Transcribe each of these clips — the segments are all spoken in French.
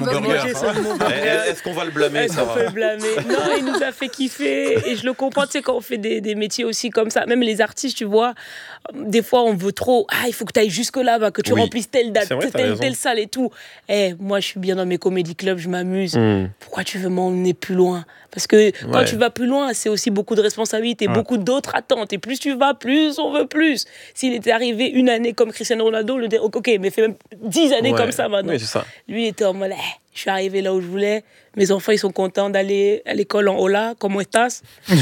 manger son hamburger. Est-ce qu'on va le blâmer, Est-ce qu'on peut le blâmer? Non, il nous a fait kiffer et je le comprends. Tu sais, quand on fait des métiers aussi comme ça, même les artistes, tu vois, des fois on veut trop. Ah, il faut que tu ailles jusque-là, que tu remplisses telle date, telle salle et tout. Moi, je suis bien dans mes comédie clubs, je m'amuse. Pourquoi tu veux m'emmener plus loin? Parce que quand tu vas plus loin, c'est aussi beaucoup de responsabilités, beaucoup d'autres attentes. Et plus tu vas, plus on veut plus. S'il était arrivé une année comme Cristiano Ronaldo, le dire, ok, mais fais même 10 années comme ça maintenant. Oui, c'est ça. Lui, il était en mode, je suis arrivé là où je voulais. Mes enfants, ils sont contents d'aller à l'école en Hola, como estas. Ils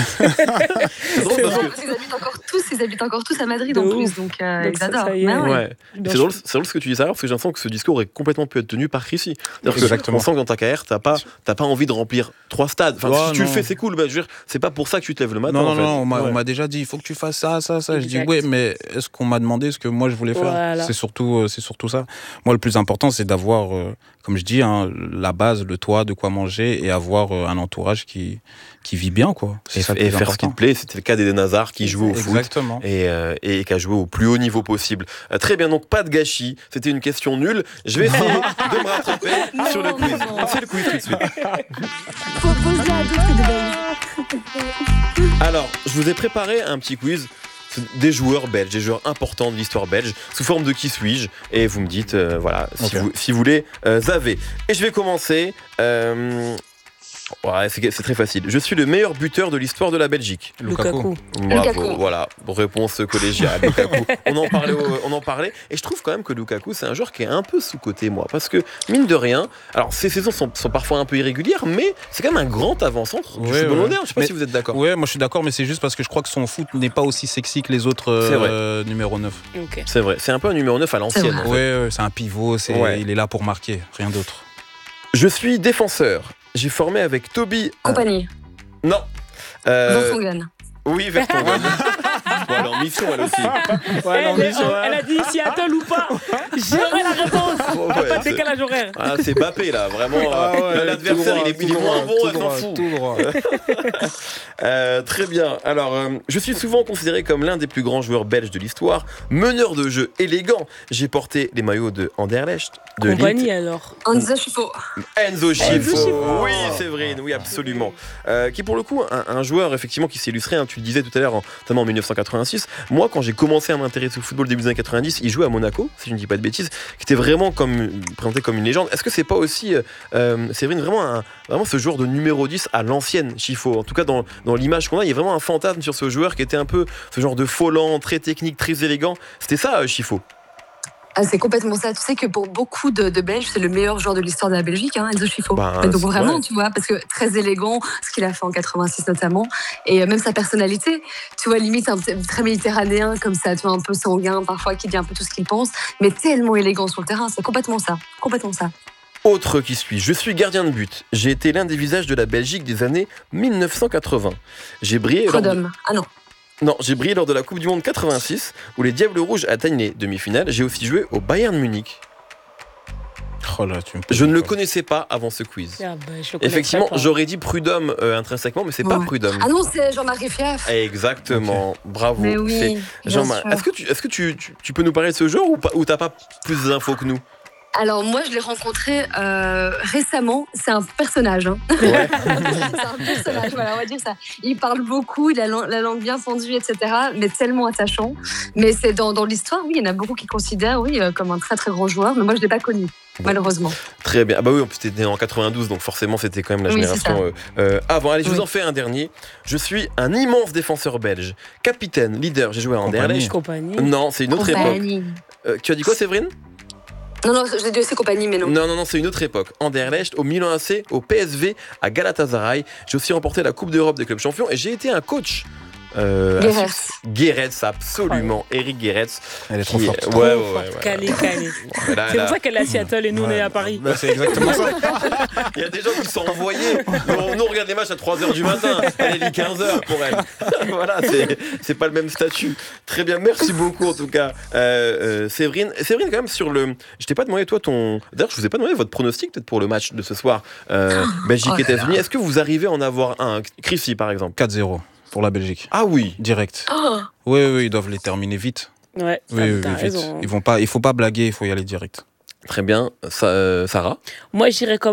habitent encore tous à Madrid en plus, donc ils adorent. C'est drôle ce que tu dis ça, parce que j'ai l'impression que ce discours aurait complètement pu être tenu par Chrissy. On sent que dans ta carrière, t'as pas envie de remplir 3 stades. Enfin, si tu le fais, c'est cool. Je veux dire, c'est pas pour ça que tu te lèves le matin. Non, on m'a déjà dit, il faut que tu fasses ça. Je dis ouais, mais est-ce qu'on m'a demandé ce que moi je voulais faire? C'est surtout ça. Moi, le plus important, c'est d'avoir, comme je dis, la base, le toit, de quoi manger et avoir un entourage qui vit bien, quoi. Et faire ce qui te plaît. C'était le cas d'Eden Hazard qui joue au foot et qui a joué au plus haut niveau possible. Très bien, donc pas de gâchis. C'était une question nulle. Je vais essayer de me rattraper sur le quiz. C'est le quiz tout de suite. Alors, je vous ai préparé un petit quiz. Des joueurs belges, des joueurs importants de l'histoire belge, sous forme de qui suis-je, et vous me dites, si vous les avez. Et je vais commencer. C'est très facile. Je suis le meilleur buteur de l'histoire de la Belgique. Lukaku. Bravo, voilà, réponse collégiale. Lukaku. On en parlait, et je trouve quand même que Lukaku, c'est un joueur qui est un peu sous-coté, moi, parce que mine de rien, alors ses saisons sont parfois un peu irrégulières, mais c'est quand même un grand avant-centre du football moderne. Je sais pas si vous êtes d'accord. Ouais, moi je suis d'accord, mais c'est juste parce que je crois que son foot n'est pas aussi sexy que les autres numéro 9. Okay. C'est vrai, c'est un peu un numéro 9 à l'ancienne. Ouais, c'est un pivot, il est là pour marquer, rien d'autre. Je suis défenseur. J'ai formé avec Toby. Compagnie. Non. Vertonghen. Oui, Vertonghen. Elle est en mission, elle aussi. Elle a dit Seattle ou pas. J'aurai la réponse. Pas de décalage horaire. C'est Bappé, là. Vraiment, l'adversaire, il est moins bon, elle s'en fout. Tout droit. Très bien. Alors, je suis souvent considéré comme l'un des plus grands joueurs belges de l'histoire. Meneur de jeu élégant. J'ai porté les maillots de Anderlecht, de Compagnie, alors. Enzo Schifo. Enzo Schifo. Oui, Séverine, oui, absolument. Qui, pour le coup, un joueur, effectivement, qui s'est illustré, tu le disais tout à l'heure, notamment en 1986. Moi, quand j'ai commencé à m'intéresser au football début des années 90, il jouait à Monaco, si je ne dis pas de bêtises, qui était vraiment présenté comme une légende. Est-ce que c'est pas aussi, Séverine, vraiment ce joueur de numéro 10 à l'ancienne, Schifo? En tout cas, dans l'image qu'on a, il y a vraiment un fantasme sur ce joueur qui était un peu ce genre de volant, très technique, très élégant. C'était ça, Schifo? C'est complètement ça. Tu sais que pour beaucoup de Belges, c'est le meilleur joueur de l'histoire de la Belgique, Enzo Schifo. Donc vraiment, tu vois, parce que très élégant, ce qu'il a fait en 86 notamment, et même sa personnalité, tu vois, limite très méditerranéen comme ça, tu vois, un peu sanguin parfois, qui dit un peu tout ce qu'il pense, mais tellement élégant sur le terrain. C'est complètement ça. Autre qui suis-je suis gardien de but. J'ai été l'un des visages de la Belgique des années 1980. J'ai brillé. Non, j'ai brillé lors de la Coupe du Monde 86, où les Diables Rouges atteignent les demi-finales. J'ai aussi joué au Bayern Munich. Je ne le connaissais pas avant ce quiz. Effectivement, j'aurais dit Prud'homme intrinsèquement, mais c'est pas Prud'homme. Ah non, c'est Jean-Marie Fief. Exactement, okay. Bravo. Mais oui, Jean-Marie. Est-ce que tu peux nous parler de ce joueur ou t'as pas plus d'infos que nous? Alors moi je l'ai rencontré récemment, c'est un personnage. C'est un personnage, voilà, on va dire ça. Il parle beaucoup, il a la langue bien fendue, etc. Mais tellement attachant. Mais c'est dans l'histoire, oui, il y en a beaucoup qui considèrent comme un très très grand joueur, mais moi je ne l'ai pas connu. Malheureusement. Très bien. Oui, en plus t'étais né en 92, donc forcément c'était quand même la génération avant. Allez, je vous en fais un dernier. Je suis un immense défenseur belge, capitaine, leader. J'ai joué à Anderlecht. Compagnie. Non, c'est une autre époque. Tu as dit quoi, Séverine? Non, j'ai dit aussi compagnie, mais non. Non, c'est une autre époque. Anderlecht, au Milan AC, au PSV, à Galatasaray. J'ai aussi remporté la Coupe d'Europe des clubs champions et j'ai été un coach. Guéretz, absolument. Eric Guéretz. Elle est trop forte. Ouais. Calé. C'est pour ça qu'elle est à Seattle et nous on est à Paris. C'est exactement ça. Il y a des gens qui sont envoyés. Nous on regarde les matchs à 3h du matin. Elle est 15h pour elle. Voilà, c'est pas le même statut. Très bien, merci beaucoup en tout cas. Séverine, quand même, je t'ai pas demandé toi D'ailleurs, je vous ai pas demandé votre pronostic peut-être pour le match de ce soir. Belgique-États-Unis. Est-ce que vous arrivez à en avoir un? Chrissy par exemple. 4-0. Pour la Belgique. Ah oui. Direct. Oui, ils doivent les terminer vite. Ouais, t'as raison. Vite. Il faut pas blaguer, il faut y aller direct. Très bien. Sarah? Moi, je dirais